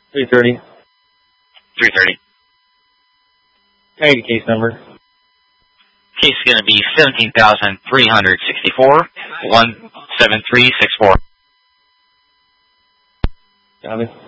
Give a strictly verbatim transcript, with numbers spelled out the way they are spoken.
three thirty. three thirty. Can I get a case number? Case is going to be seventeen thousand three hundred sixty-four, one seven three six four. Got it.